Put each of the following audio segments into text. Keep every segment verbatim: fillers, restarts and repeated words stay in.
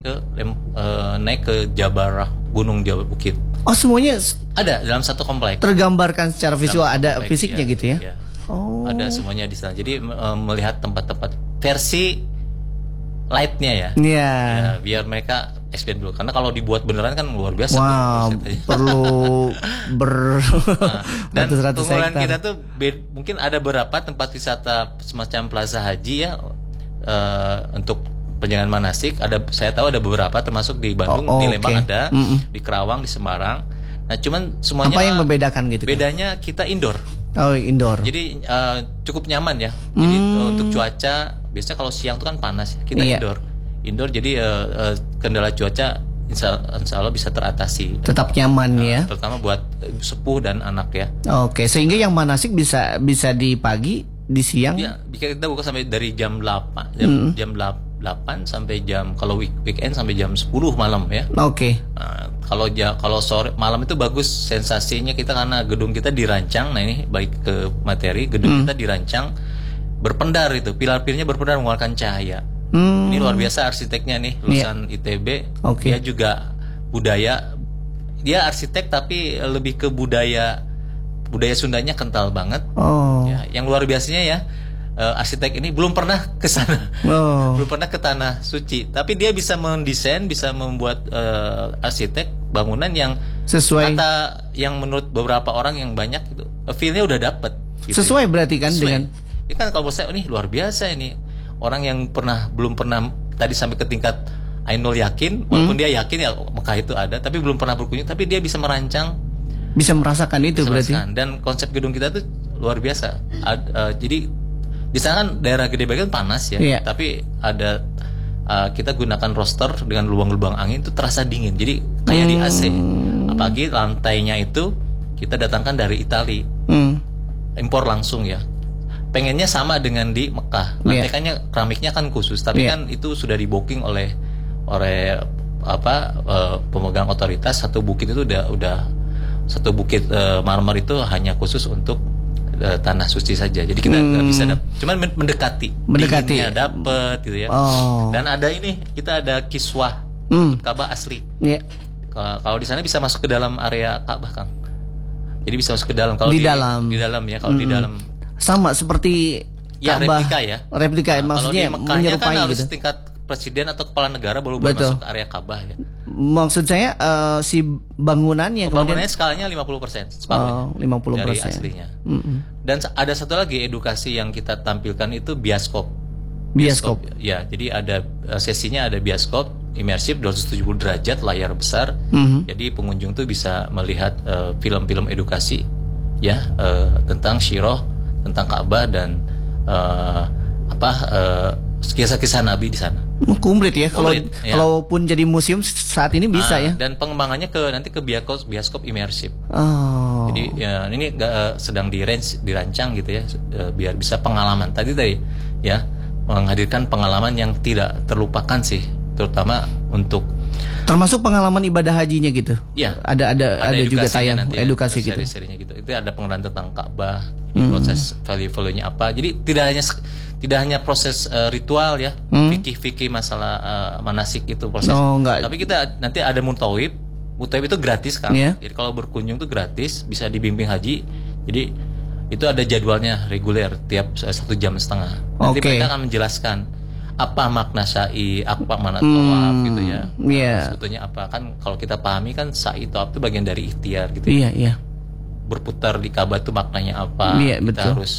ke uh, naik ke Jabarah, Gunung Jawa Bukit. Oh, semuanya ada dalam satu komplek. Tergambarkan secara visual, ada komplek, fisiknya ya, gitu ya. ya. Oh. Ada semuanya di sana. Jadi uh, melihat tempat-tempat versi lightnya ya. Iya. Ya, biar mereka experience dulu. Karena kalau dibuat beneran kan luar biasa. Wow, perlu ber nah, dan pengolahan hektar. kita tuh be- mungkin ada beberapa tempat wisata semacam Plaza Haji ya uh, untuk penjagaan manasik. Ada, saya tahu ada beberapa termasuk di Bandung, oh, oh, di Lembang okay. ada, mm-mm. di Kerawang, di Semarang. Nah, cuman semuanya apa yang membedakan gitu? Bedanya kan? Kita indoor. Oh, indoor. Jadi uh, cukup nyaman ya. Jadi hmm. uh, untuk cuaca biasanya kalau siang tuh kan panas, kita iya. indoor. Indoor jadi uh, uh, kendala cuaca insya, insya Allah bisa teratasi. Tetap nyaman uh, ya. Terutama buat sepuh dan anak ya. Oke, sehingga yang manasik bisa bisa di pagi, di siang. Ya, kita buka sampai dari jam delapan, jam, hmm. jam delapan sampai jam kalau week, weekend sampai jam sepuluh malam ya. Oke. Nah, kalau ja, kalau sore malam itu bagus sensasinya kita karena gedung kita dirancang. Nah ini baik ke materi gedung hmm. kita dirancang berpendar itu, pilar-pilarnya berpendar mengeluarkan cahaya. Hmm. Ini luar biasa arsiteknya nih, lulusan yeah. I T B. Okay. Dia juga budaya, dia arsitek tapi lebih ke budaya budaya Sundanya kental banget. Oh. Ya, yang luar biasanya ya. Uh, arsitek ini belum pernah ke sana, oh. belum pernah ke tanah suci, tapi dia bisa mendesain, bisa membuat uh, arsitek bangunan yang sesuai kata yang menurut beberapa orang yang banyak itu feel-nya udah dapet. Gitu. Sesuai berarti kan sesuai. Dengan. Ini kan kalau saya ini luar biasa ini orang yang pernah belum pernah tadi sampai ke tingkat Ainul yakin, walaupun hmm. dia yakin ya Mekah itu ada, tapi belum pernah berkunjung, tapi dia bisa merancang, bisa merasakan itu bisa berarti. Merasakan. Dan konsep gedung kita tuh luar biasa. Ad, uh, jadi di sana kan daerah Gede Bage kan panas ya, yeah. tapi ada uh, kita gunakan roster dengan lubang-lubang angin itu terasa dingin, jadi kayak hmm. di A C. Apalagi lantainya itu kita datangkan dari Itali, hmm. impor langsung ya. Pengennya sama dengan di Mekah, lantai kan yeah. keramiknya kan khusus, tapi yeah. kan itu sudah di booking oleh oleh apa uh, pemegang otoritas. Satu bukit itu udah udah satu bukit uh, marmer itu hanya khusus untuk tanah suci saja, jadi kita nggak hmm. bisa dapet, cuman mendekati, mendekati dapet gitu ya. Oh. Dan ada ini, kita ada kiswah hmm. Ka'bah asli. Yeah. Kalau di sana bisa masuk ke dalam area Ka'bah, Kang. Jadi bisa masuk ke dalam. Kalau di, di dalam, di dalam ya, kalau hmm. di dalam sama seperti ya, Ka'bah, replika ya. Replika, nah, maksudnya menyerupai kan harus gitu. Tingkat presiden atau kepala negara baru boleh masuk ke area Ka'bah ya. Maksud saya uh, si bangunannya oh, bangunannya kemudian skalanya lima puluh persen oh, lima puluh persen dari aslinya. Mm-hmm. Dan ada satu lagi edukasi yang kita tampilkan itu bioskop. Bioskop. bioskop. Ya, jadi ada sesinya ada bioskop imersif dua ratus tujuh puluh derajat, layar besar. Mm-hmm. Jadi pengunjung tuh bisa melihat uh, film-film edukasi ya uh, tentang Syiroh, tentang Ka'bah dan uh, apa uh, kisah-kisah Nabi di sana. Komplit ya, kalau ya. Kalaupun jadi museum saat ini bisa ah, ya. Dan pengembangannya ke nanti ke bioskop bioskop imersif. Oh. Jadi ya ini uh, sedang di range, dirancang gitu ya, uh, biar bisa pengalaman tadi tadi ya, menghadirkan pengalaman yang tidak terlupakan sih, terutama untuk termasuk pengalaman ibadah hajinya gitu. Ya. Ada ada ada, ada juga tayang edukasi ya, gitu. Seri-serinya gitu. Itu ada pengenalan tentang Ka'bah, hmm. proses value-value-nya apa. Jadi tidak hanya tidak hanya proses uh, ritual ya, hmm. fikih-fikih masalah uh, manasik itu proses. Oh, enggak. Tapi kita nanti ada mutawib. Mutawib itu gratis kan. Yeah. Jadi kalau berkunjung itu gratis, bisa dibimbing haji. Jadi itu ada jadwalnya reguler tiap satu jam setengah. Nanti okay. mereka akan menjelaskan apa makna sa'i, apa makna tawaf hmm, gitu ya. Yeah. Sebetulnya apa kan kalau kita pahami kan sa'i tawaf itu bagian dari ikhtiar gitu. Iya, yeah, iya. Yeah. Berputar di Ka'bah itu maknanya apa? Yeah, kita betul. harus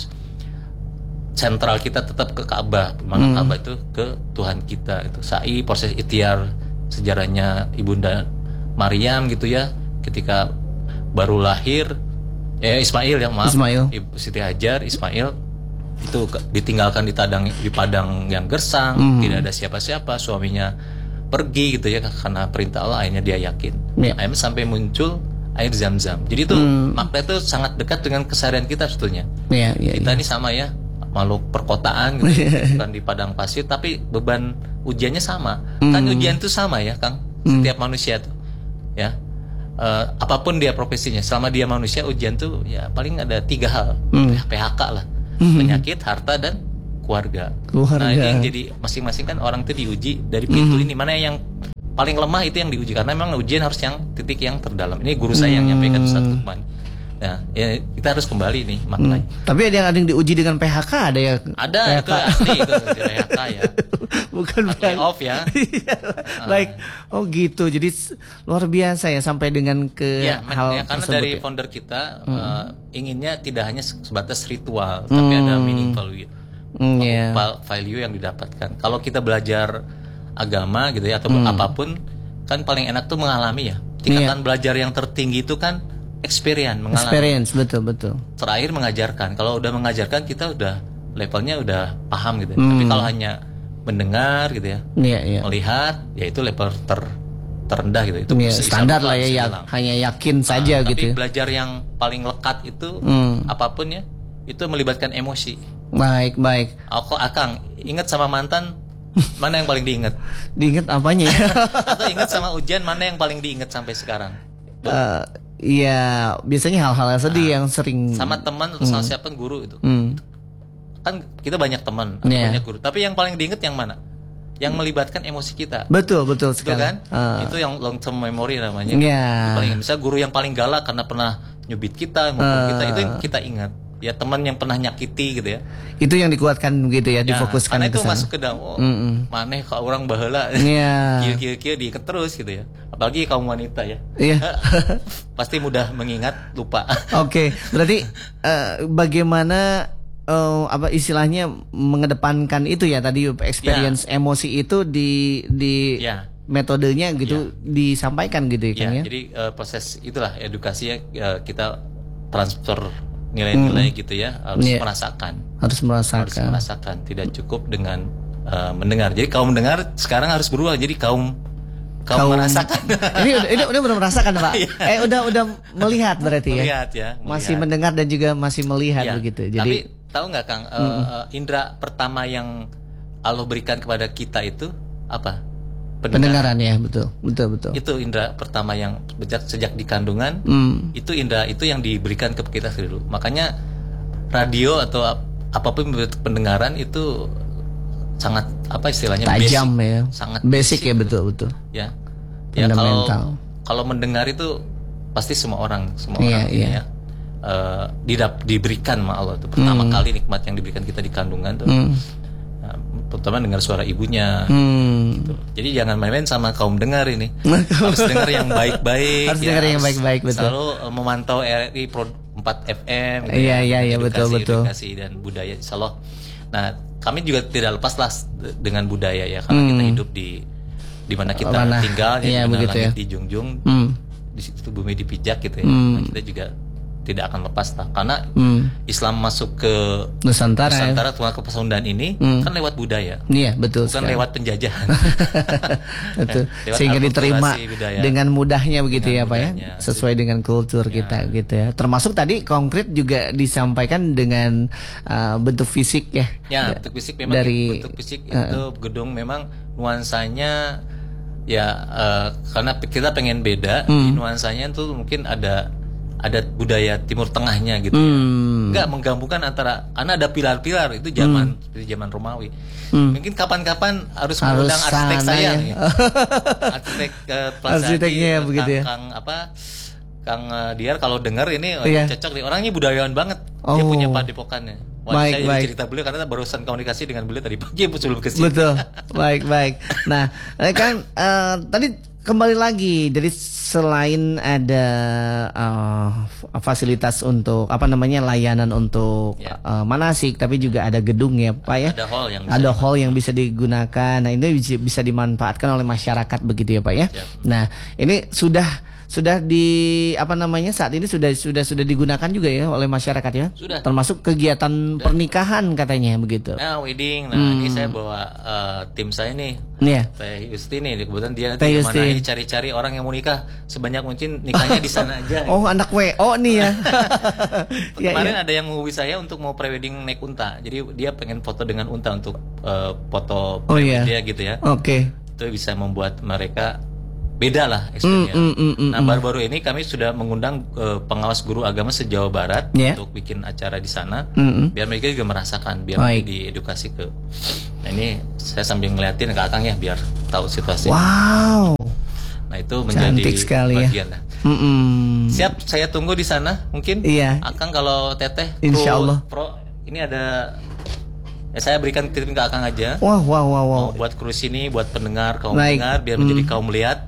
sentral kita tetap ke Ka'bah. Mana hmm. Ka'bah itu ke Tuhan kita itu. Sa'i proses ikhtiar, sejarahnya Ibunda Maryam gitu ya, ketika baru lahir eh Ismail yang maaf Ismail. Ibu Siti Hajar Ismail itu ditinggalkan di tadang di padang yang gersang, hmm. tidak ada siapa-siapa, suaminya pergi gitu ya karena perintah Allah, akhirnya dia yakin. Yeah. Akhirnya sampai muncul air Zam-Zam. Jadi itu hmm. makna itu sangat dekat dengan keseharian kita sebetulnya. Yeah, yeah, kita yeah. ini sama ya, makhluk perkotaan gitu, bukan di padang pasir, tapi beban ujiannya sama. Hmm. Kan ujian itu sama ya, Kang. Setiap hmm. manusia tuh, ya. Uh, apapun dia profesinya, selama dia manusia, ujian tuh ya paling ada tiga hal, hmm. P H K lah, hmm. penyakit, harta, dan keluarga. keluarga. Nah ini yang jadi masing-masing kan orang itu diuji dari pintu hmm. ini mana yang paling lemah itu yang diuji karena memang ujian harus yang titik yang terdalam. Ini guru saya yang nyampaikan Ustaz Lukman. Nah, ya kita harus kembali nih maknanya. Hmm. Tapi ada yang ada yang diuji dengan P H K, ada ya? Ada, P H K. Itu asli itu P H K ya. Bukan off ya. Baik. Oh gitu. Jadi luar biasa ya sampai dengan ke ya, hal ya, karena tersebut dari ya? founder kita hmm. uh, inginnya tidak hanya sebatas ritual, hmm. tapi ada meaning value. Hmm, yeah. value yang didapatkan. Kalau kita belajar agama gitu ya atau hmm. apapun kan paling enak tuh mengalami ya. Tingkatan yeah. belajar yang tertinggi itu kan experience, mengalami. Experience, betul betul. Terakhir mengajarkan. Kalau udah mengajarkan kita udah levelnya udah paham gitu. Hmm. Tapi kalau hanya mendengar gitu ya, yeah, yeah. melihat, ya itu level ter terendah gitu. Itu yeah, standar lah ya, ya hanya yakin nah, saja tapi gitu. Tapi belajar yang paling lekat itu hmm. apapun ya, itu melibatkan emosi. Baik baik. Aku Akang ingat sama mantan. Mana yang paling diingat? Diingat apanya ya? Atau ingat sama ujian mana yang paling diingat sampai sekarang? Uh, Iya, biasanya hal-hal yang sedih nah, yang sering sama teman atau sama hmm. siapa guru itu. Hmm. Kan kita banyak teman, yeah. banyak guru. Tapi yang paling diingat yang mana? Yang melibatkan emosi kita. Betul, betul sekali. Itu kan? Uh. Itu yang long term memory namanya. Yeah. Paling misalnya guru yang paling galak karena pernah nyubit kita, ngomong uh. kita, itu yang kita ingat. Ya teman yang pernah nyakiti gitu ya. Itu yang dikuatkan gitu ya, ya difokuskan itu kesana. Masuk ke dalam oh, mm -mm. maneh kau orang baheula. Iya. Kieu-kieu diikat terus gitu ya. Apalagi kaum wanita ya. Iya. Pasti mudah mengingat, lupa. Oke, okay. Berarti uh, bagaimana uh, apa istilahnya mengedepankan itu ya tadi experience ya. Emosi itu di di ya. Metodenya gitu ya. Disampaikan gitu ya kan ya. Jadi uh, proses itulah edukasinya uh, kita transfer nilai-nilai hmm. gitu ya harus yeah. merasakan harus merasakan harus merasakan tidak cukup dengan uh, mendengar. Jadi kaum mendengar sekarang harus berubah jadi kaum kaum, kaum merasakan. ini udah ini udah belum merasakan Pak. eh udah udah melihat berarti melihat, ya, ya melihat. Masih mendengar dan juga masih melihat ya. Begitu. Jadi tapi tahu nggak Kang uh, mm -mm. indera pertama yang Allah berikan kepada kita itu apa? Pendengaran ya, betul, betul, betul. Itu indera pertama yang sejak sejak di kandungan, mm. itu indera itu yang diberikan ke kita dulu. Makanya radio atau ap apapun pendengaran itu sangat apa istilahnya tajam basic, ya, sangat basic, basic ya, betul, betul. Ya, ya kalau kalau mendengar itu pasti semua orang, semua yeah, orang yeah. ya uh, didap diberikan sama Allah itu pertama mm. kali nikmat yang diberikan kita di kandungan tuh. Mm. Terutama dengar suara ibunya hmm. gitu. Jadi jangan main-main sama kaum dengar ini. Harus dengar yang baik-baik. Harus ya, dengar yang baik-baik, betul. Selalu uh, memantau R R I Pro empat F M gitu. Iya iya iya, betul betul. Edukasi dan budaya insyaallah. Nah, kami juga tidak lepas lah dengan budaya ya karena hmm. kita hidup di di mana kita mana? tinggal ya, di mana langit ya. Dijunjung. Hmm. Di situ bumi dipijak gitu ya. Hmm. Nah, kita juga tidak akan lepas lah karena hmm. Islam masuk ke Nusantara, Nusantara ya. Ke Pasundan ini hmm. kan lewat budaya. Iya, betul. Bukan sekali. Lewat penjajahan. Betul. Sehingga diterima budaya. Dengan mudahnya begitu dengan ya, Pak ya. Sesuai dengan kultur ya. Kita gitu ya. Termasuk tadi konkret juga disampaikan dengan uh, bentuk fisik ya. Ya, bentuk fisik memang dari bentuk fisik uh, itu gedung memang nuansanya ya uh, karena kita pengen beda, hmm. nuansanya tuh mungkin ada ada budaya Timur Tengahnya gitu ya. Hmm. Enggak menggabungkan antara karena ada pilar-pilar itu zaman hmm. seperti zaman Romawi. Hmm. Mungkin kapan-kapan harus mengundang arsitek saya ya. Nih. Arsitek uh, arsiteknya ya, begitu ya. Kang apa Kang uh, Diar kalau dengar ini iya. cocok nih. Orangnya budayawan banget. Oh. Dia punya padepokannya. Wah, baik, saya baik. Cerita beliau karena barusan komunikasi dengan beliau tadi pagi sebelum ke sini. Betul. Baik, baik. Nah, kan uh, tadi kembali lagi, jadi selain ada uh, fasilitas untuk apa namanya layanan untuk ya. uh, manasik, tapi juga ada gedung ya Pak ya. Ada hall yang ada hall yang bisa digunakan. Nah ini bisa, bisa dimanfaatkan oleh masyarakat begitu ya Pak ya. ya. Nah ini sudah sudah di apa namanya saat ini sudah sudah sudah digunakan juga ya oleh masyarakat ya. Sudah. Termasuk kegiatan sudah. Pernikahan katanya begitu. Nah wedding, nah hmm. ini saya bawa uh, tim saya nih. Iya. Teh Yusti nih, kebetulan dia nanti mana ini cari-cari orang yang mau nikah sebanyak mungkin nikahnya di sana aja. Oh anak W O nih ya. Kemarin ya, ya. ada yang menghubungi saya untuk mau prewedding naik unta, jadi dia pengen foto dengan unta untuk uh, foto oh, iya. dia gitu ya. Oke. Okay. Itu bisa membuat mereka beda lah experience. Mm, mm, mm, nah baru-baru ini kami sudah mengundang uh, pengawas guru agama se-Jawa Barat yeah. untuk bikin acara di sana, mm, mm. biar mereka juga merasakan, biar mereka diedukasi ke. Nah ini saya sambil ngeliatin ke Akang ya, biar tahu situasi. Wow, Nah itu menjadi sekali bagian ya. lah. Mm-mm. Siap, saya tunggu di sana mungkin. Iya. Akang kalau Teteh pro, Insya Allah. pro ini ada ya saya berikan titip ke Akang aja. Wah wah wah wah. Mau buat cruise ini buat pendengar kaum Baik. pendengar biar menjadi Mm. kaum melihat.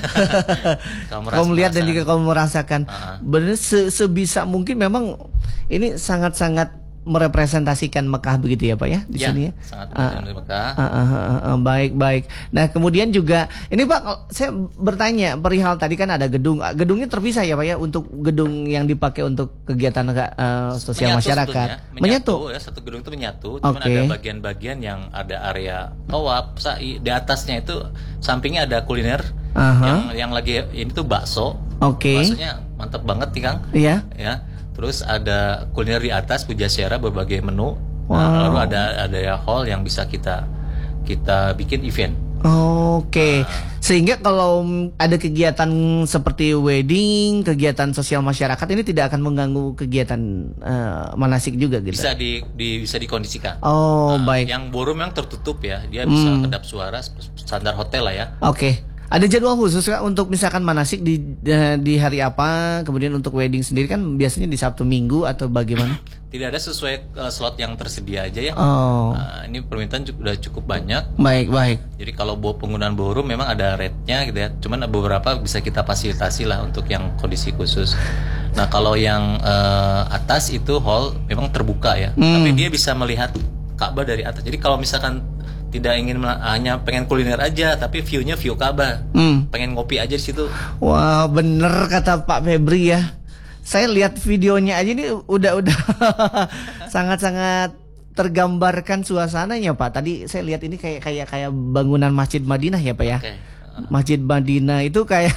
kaum, kaum melihat dan juga kaum merasakan. Uh-huh. Benar se- sebisa mungkin memang ini sangat-sangat merepresentasikan Mekah begitu ya Pak ya di ya, sini ya. Sangat uh, uh, Mekah. Uh, uh, uh, uh, baik baik. Nah kemudian juga ini Pak saya bertanya perihal tadi kan ada gedung gedungnya terpisah ya Pak ya untuk gedung yang dipakai untuk kegiatan uh, sosial menyatu masyarakat. Menyatu, menyatu ya satu gedung itu menyatu. Cuman okay. ada bagian-bagian yang ada area tawaf, sa'i di atasnya itu sampingnya ada kuliner uh-huh. yang yang lagi ini tuh bakso. Oke. Okay. Baksonya mantap banget nih Kang. Iya. Ya. Terus ada kuliner di atas pujasyara berbagai menu. Wow. Nah, lalu ada ada ya hall yang bisa kita kita bikin event. Oke, okay. nah. Sehingga kalau ada kegiatan seperti wedding, kegiatan sosial masyarakat ini tidak akan mengganggu kegiatan uh, manasik juga gitu. Bisa di, di bisa dikondisikan. Oh, nah, baik. Yang ballroom yang tertutup ya, dia bisa hmm. kedap suara standar hotel lah ya. Oke. Okay. Ada jadwal khusus Kak untuk misalkan manasik di di hari apa, kemudian untuk wedding sendiri kan biasanya di Sabtu Minggu atau bagaimana? Tidak ada sesuai uh, slot yang tersedia aja ya. Oh. Uh, ini permintaan sudah cukup banyak. Baik baik. Jadi kalau penggunaan ballroom memang ada rate-nya gitu ya. Cuman beberapa bisa kita fasilitasi lah untuk yang kondisi khusus. Nah kalau yang uh, atas itu hall memang terbuka ya, hmm. tapi dia bisa melihat Ka'bah dari atas. Jadi kalau misalkan tidak ingin hanya pengen kuliner aja, tapi view-nya view Ka'bah, hmm. pengen ngopi aja di situ. Wah bener kata Pak Febri ya. Saya lihat videonya aja ini udah-udah sangat-sangat tergambarkan suasananya Pak. Tadi saya lihat ini kayak kayak kayak bangunan Masjid Madinah ya Pak ya. Okay. Masjid Madinah itu kayak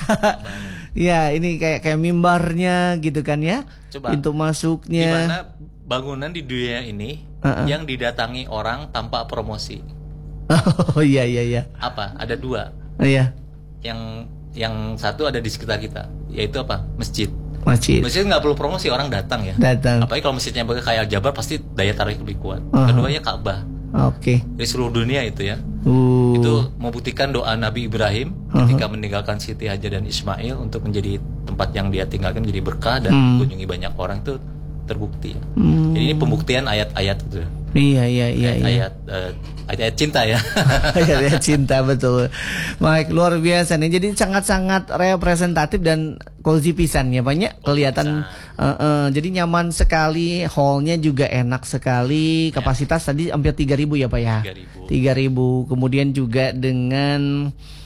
ya ini kayak kayak mimbarnya gitu kan ya. Coba, pintu masuknya. Gimana bangunan di dunia ini uh-uh. yang didatangi orang tanpa promosi? Oh iya iya iya. Apa? Ada dua. Oh, iya. Yang yang satu ada di sekitar kita, yaitu apa? Masjid. Masjid. Masjid nggak perlu promosi, orang datang ya. Datang. Apalagi kalau masjidnya kayak Al-Jabar pasti daya tarik lebih kuat. Uh-huh. Keduanya Ka'bah. Oke. Okay. Dari seluruh dunia itu ya. Uh. Itu membuktikan doa Nabi Ibrahim uh-huh. ketika meninggalkan Siti Hajar dan Ismail untuk menjadi tempat yang dia tinggalkan menjadi berkah dan hmm. dikunjungi banyak orang itu terbukti. Hmm. Jadi ini pembuktian ayat-ayat gitu. Iya iya iya. Ayat-ayat uh, ayat-ayat cinta ya. Ayat-ayat cinta betul. Baik luar biasa nih. Jadi sangat-sangat representatif dan cozy pisan ya banyak kelihatan. Uh, uh, jadi nyaman sekali, hallnya juga enak sekali. Kapasitas ya. Tadi hampir tiga ribu ya Pak ya. tiga ribu. Kemudian juga dengan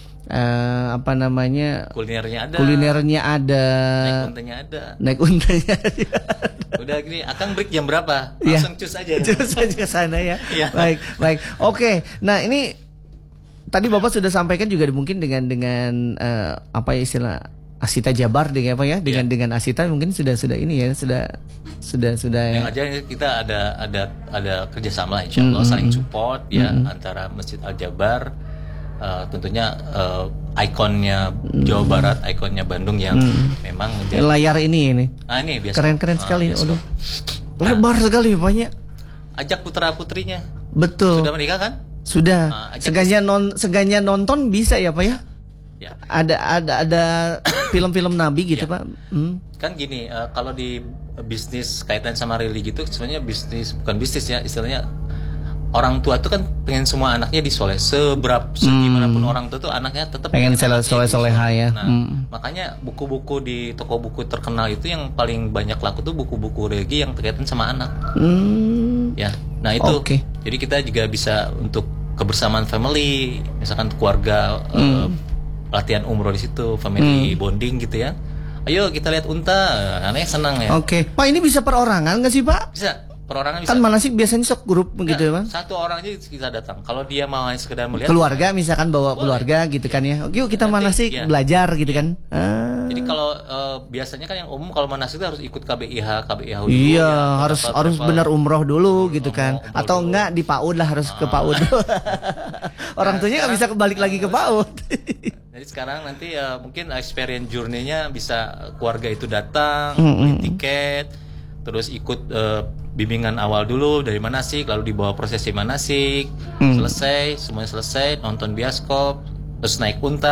Uh, apa namanya kulinernya ada kulinernya ada naik untanya ada naik untanya udah gini Akang break jam berapa langsung ya. Cus aja cus aja ke sana ya. Ya baik baik oke okay. Nah ini tadi Bapak sudah sampaikan juga mungkin dengan dengan uh, apa ya istilah Asita Jabar dengan apa ya dengan ya. Dengan Asita mungkin sudah sudah ini ya sudah sudah sudah yang aja kita ada ada ada kerjasama lah Insya Allah mm-hmm. saling support ya mm-hmm. antara Masjid Al Jabar. Uh, tentunya uh, ikonnya Jawa Barat, ikonnya Bandung yang hmm. memang menjadi layar ini ini. Ah ini biasa. Keren-keren sekali. Uh, Aduh. Lebar nah, sekali banyak. Ajak putra putrinya. Betul. Sudah menikah kan? Sudah. Uh, seganya non seganya nonton bisa ya Pak ya? Ya. Ada ada ada film-film Nabi gitu ya. Pak. Hmm. Kan gini, uh, kalau di bisnis kaitan sama religi itu sebenarnya bisnis bukan bisnis ya istilahnya. Orang tua tuh kan pengen semua anaknya disoleh seberapa segimanapun hmm. orang tua tuh anaknya tetap pengen soleh-soleha ya. Nah, hmm. makanya buku-buku di toko buku terkenal itu yang paling banyak laku tuh buku-buku religi yang berkaitan sama anak. Hmm. Ya, nah itu. Okay. Jadi kita juga bisa untuk kebersamaan family, misalkan keluarga hmm. uh, latihan umroh di situ, family hmm. bonding gitu ya. Ayo kita lihat unta, anaknya senang ya. Oke, okay. Pak ini bisa perorangan nggak sih Pak? Bisa. Perorangan bisa. Kan manasik biasanya sok grup begitu ya, Bang? Satu orang aja kita datang. Kalau dia mau hanya sekedar melihat keluarga misalkan bawa boleh. Keluarga gitu kan ya. Oke, yuk kita nanti, manasik ya. Belajar gitu ya. Kan. Ah. Jadi kalau uh, biasanya kan yang umum kalau manasik itu harus ikut K B I H, K B I H dulu. Iya, ya, harus harus benar umroh dulu gitu kan. Umroh atau dulu. Enggak di PAUD lah harus ah. ke PAUD. Orang nah, tuanya enggak bisa balik lagi ke PAUD. Jadi sekarang nanti uh, mungkin experience journey-nya bisa keluarga itu datang, mm-hmm. beli tiket, terus ikut uh, bimbingan awal dulu dari manasik, lalu dibawa prosesi manasik, hmm. selesai, semuanya selesai, nonton bioskop, terus naik unta,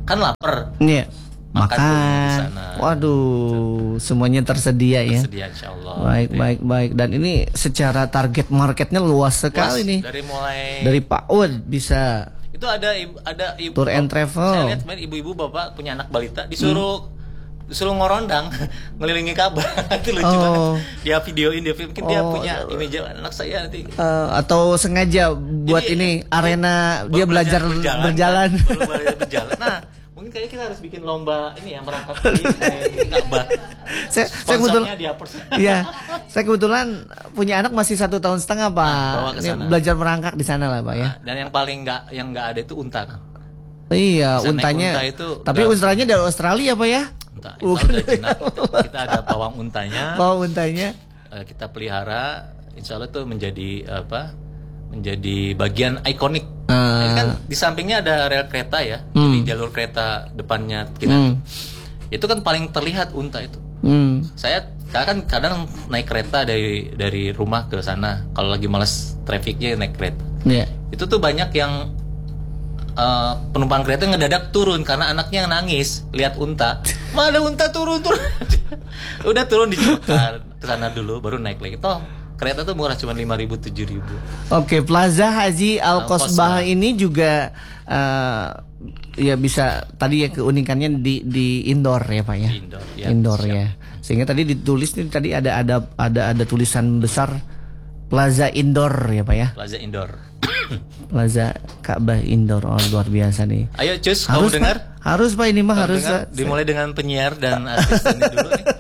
kan lapar. Iya. Makan. Makan. Waduh, semuanya tersedia, ya. Tersedia insyaallah. Baik, baik, baik. Dan ini secara target marketnya luas sekali luas, nih. Dari mulai dari PAUD bisa. Itu ada ibu, ada ibu tour and travel. Saya lihat ibu-ibu bapak punya anak balita disuruh hmm. disuruh ngorondang ngelilingi Ka'bah. Itu lucu oh. banget. Dia videoin, dia mungkin oh. dia punya image anak saya nanti. Uh, atau sengaja buat jadi, ini arena dia belajar berjalan. berjalan. Kan? Belajar berjalan. Nah, mungkin kayaknya kita harus bikin lomba ini yang merangkap di Ka'bah. saya, saya kebetulan, iya, saya kebetulan punya anak masih satu tahun setengah Pak. Nah, belajar merangkak di sana lah Pak ya. Nah, dan yang paling nggak yang nggak ada itu unta kan. Iya, untanya. Unta itu tapi gak... untanya dari Australia Pak ya. Unta, kita, kita, kita ada pawang untanya. Pawang untanya. Kita pelihara, insya Allah itu menjadi apa? Menjadi bagian ikonik. Uh. Ini kan di sampingnya ada rel kereta ya, hmm. jadi jalur kereta depannya kita hmm. itu kan paling terlihat unta itu. Hmm. Saya kan kadang naik kereta dari dari rumah ke sana, kalau lagi malas trafiknya naik kereta. Yeah. Itu tuh banyak yang uh, penumpang kereta ngedadak turun karena anaknya nangis lihat unta. Mana unta turun turun. Udah turun di ke sana dulu, baru naik lagi. Toh kereta tuh murah, cuma lima ribu tujuh ribu. Oke, Plaza Haji Al Qasbah ini juga uh, ya bisa tadi ya keunikannya di di indoor ya Pak ya. Indoor ya. Indoor ya. Sehingga tadi ditulis nih tadi ada ada ada ada tulisan besar Plaza Indoor ya Pak ya. Plaza Indoor. Plaza Ka'bah Indoor, oh, luar biasa nih. Ayo Cus, kamu dengar? Pak, harus Pak ini mah kamu harus. Dengar, dimulai dengan penyiar dan asisten dulu nih.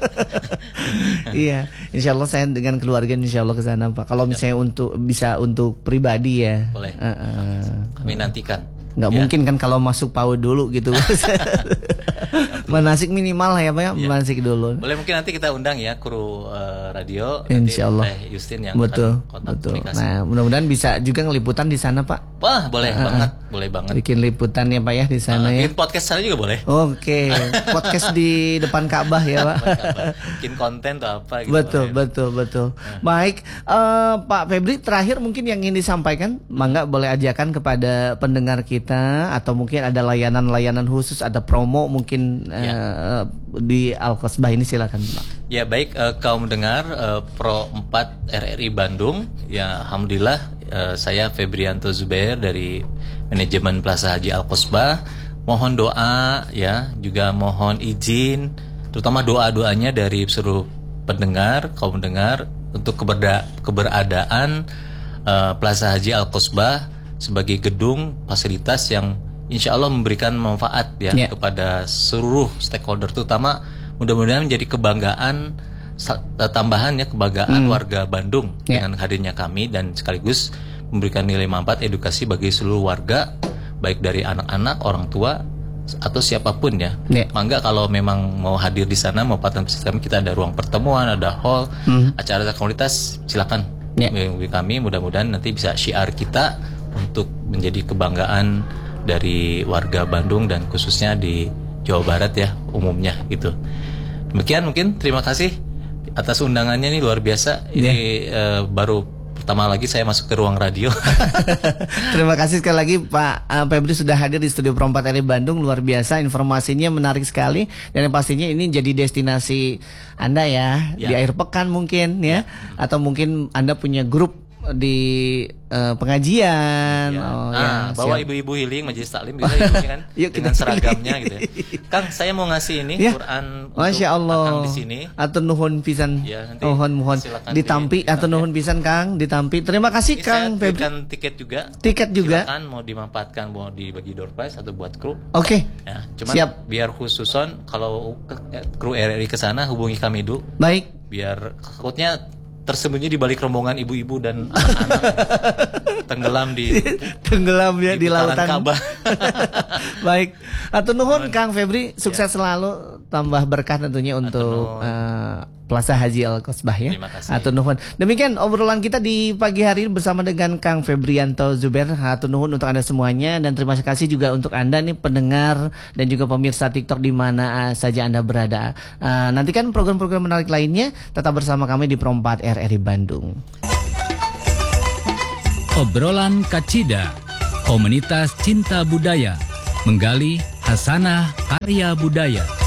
Iya, insya Allah saya dengan keluarga insya Allah ke sana Pak. Kalau misalnya ya. untuk bisa untuk pribadi ya. Boleh. Uh, uh. Kami nantikan. Nggak ya. mungkin kan kalau masuk PAUD dulu gitu. Manasik minimal ya Pak ya, ya. Manasik dulu. Boleh, mungkin nanti kita undang ya kru uh, radio. Insya Allah. Teh Justin yang betul, akan kontak betul. komunikasi. Nah, mudah-mudahan bisa juga ngeliputan di sana Pak. Wah, boleh uh, banget, boleh banget. Bikin liputan ya Pak ya di sana uh, ya. Bikin podcast sana juga boleh. Oke, okay. Podcast di depan Ka'bah ya Pak. Bikin konten atau apa gitu. Betul, boleh. betul, betul. Uh. Baik, uh, Pak Febri, terakhir mungkin yang ingin disampaikan, mangga boleh ajakan kepada pendengar kita atau mungkin ada layanan-layanan khusus, ada promo mungkin ya. uh, di Al Qasbah ini, silakan Pak. Ya baik, uh, kaum dengar uh, Pro empat R R I Bandung, ya alhamdulillah uh, saya Febrianto Zubair dari manajemen Plaza Haji Al Qasbah. Mohon doa ya, juga mohon izin, terutama doa-doanya dari seluruh pendengar, kaum pendengar untuk keberda- keberadaan uh, Plaza Haji Al Qasbah sebagai gedung fasilitas yang insya Allah memberikan manfaat ya yeah. kepada seluruh stakeholder, terutama mudah-mudahan menjadi kebanggaan tambahan ya, kebanggaan mm. warga Bandung yeah. dengan hadirnya kami, dan sekaligus memberikan nilai manfaat edukasi bagi seluruh warga, baik dari anak-anak, orang tua atau siapapun ya. Yeah. Mangga kalau memang mau hadir di sana, mau partisipasi kami, kita ada ruang pertemuan, ada hall, mm. acara komunitas, silakan yeah. bagi kami. Mudah-mudahan nanti bisa syiar kita untuk menjadi kebanggaan dari warga Bandung dan khususnya di Jawa Barat ya umumnya gitu. Demikian, mungkin terima kasih atas undangannya, nih luar biasa. Ini yeah. uh, baru pertama lagi saya masuk ke ruang radio. Terima kasih sekali lagi Pak uh, Febri sudah hadir di studio Pro empat R R I Bandung, luar biasa, informasinya menarik sekali, dan pastinya ini jadi destinasi Anda ya, ya. di akhir pekan mungkin ya, ya. Atau mungkin Anda punya grup di uh, pengajian, ya. Oh, nah, ya, bawa siap. Ibu-ibu healing majelis taklim bisa ibu kan yuk, dengan seragamnya gitu ya. Kang, saya mau ngasih ini ya. Quran Masya Allah di sini. Atau nuhun pisan, ya, mohon mohon ditampi di, atau nuhun pisan Kang, ditampi. Terima kasih ini Kang Febri. Tiket juga. Tiket juga. Silakan mau dimanfaatkan, mau dibagi door prize atau buat kru. Oke. Okay. Ya, cuman siap. Biar khususon kalau kru R R I ke sana hubungi kami dulu. Baik. Biar takutnya tersembunyi di balik rombongan ibu-ibu dan anak-anak tenggelam di tenggelam ya di, di lautan Ka'bah. Baik, atur nuhun Kang Febri, sukses ya. Selalu, tambah berkah tentunya untuk uh, Plaza Haji Al Qasbah ya. Terima kasih. Atur nuhun. Demikian obrolan kita di pagi hari ini bersama dengan Kang Febrianto Zubair. Atur nuhun untuk Anda semuanya, dan terima kasih juga untuk Anda nih pendengar dan juga pemirsa TikTok di mana saja Anda berada. Uh, nantikan program-program menarik lainnya, tetap bersama kami di Pro empat R R I Bandung. Obrolan Kacida, komunitas cinta budaya, menggali Hasanah Karya Budaya.